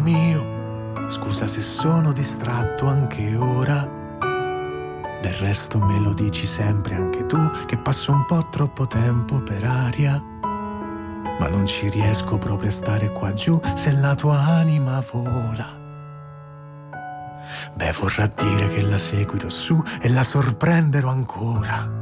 mio, scusa se sono distratto anche ora. Del resto me lo dici sempre anche tu, che passo un po' troppo tempo per aria. Ma non ci riesco proprio a stare qua giù se la tua anima vola. Beh, vorrà dire che la seguirò su e la sorprenderò ancora.